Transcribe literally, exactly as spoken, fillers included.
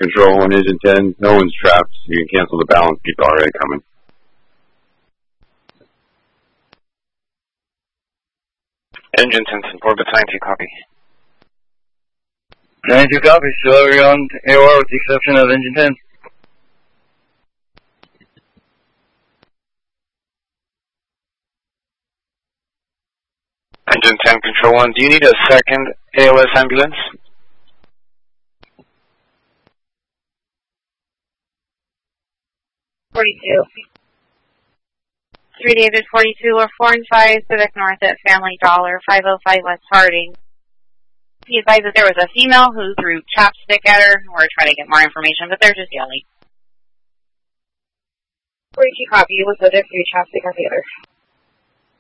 Control one, Engine ten. No one's trapped. You can cancel the balance beep already coming. Engine ten, Orbit ninety, copy. ninety-two copy. Still over on A O R with the exception of Engine ten. Engine ten, Control one. Do you need a second A O S ambulance? forty-two. three David forty-two or four and five Civic North at Family Dollar, five oh five West Harding. He advised that there was a female who threw chapstick at her. We're trying to get more information, but they're just yelling. forty-two copy. What's the difference between chapstick and the other?